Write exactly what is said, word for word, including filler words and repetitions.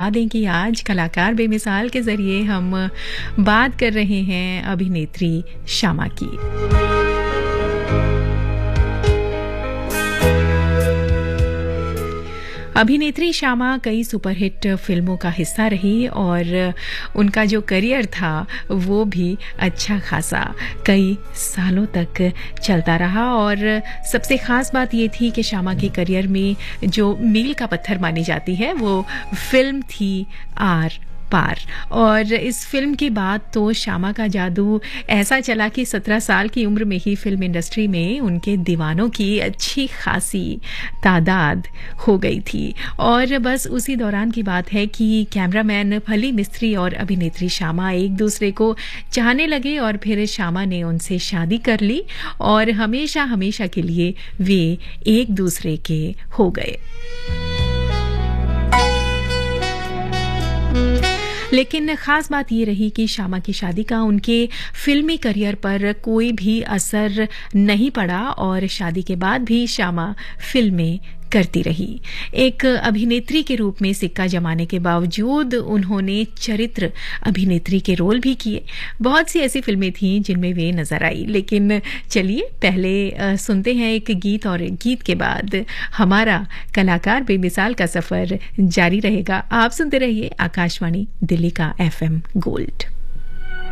बता दें कि आज कलाकार बेमिसाल के जरिए हम बात कर रहे हैं अभिनेत्री श्यामा की। अभिनेत्री श्यामा कई सुपरहिट फिल्मों का हिस्सा रही और उनका जो करियर था वो भी अच्छा खासा कई सालों तक चलता रहा। और सबसे खास बात ये थी कि श्यामा के करियर में जो मील का पत्थर मानी जाती है वो फिल्म थी आर पार। और इस फिल्म के बाद तो श्यामा का जादू ऐसा चला कि सत्रह साल की उम्र में ही फिल्म इंडस्ट्री में उनके दीवानों की अच्छी खासी तादाद हो गई थी। और बस उसी दौरान की बात है कि कैमरामैन फली मिस्त्री और अभिनेत्री श्यामा एक दूसरे को चाहने लगे और फिर श्यामा ने उनसे शादी कर ली और हमेशा हमेशा के लिए वे एक दूसरे के हो गए। लेकिन खास बात ये रही कि श्यामा की शादी का उनके फिल्मी करियर पर कोई भी असर नहीं पड़ा और शादी के बाद भी श्यामा फिल्में करती रही। एक अभिनेत्री के रूप में सिक्का जमाने के बावजूद उन्होंने चरित्र अभिनेत्री के रोल भी किए। बहुत सी ऐसी फिल्में थीं जिनमें वे नजर आई। लेकिन चलिए पहले सुनते हैं एक गीत और गीत के बाद हमारा कलाकार बेमिसाल का सफर जारी रहेगा। आप सुनते रहिए आकाशवाणी दिल्ली का एफएम गोल्ड।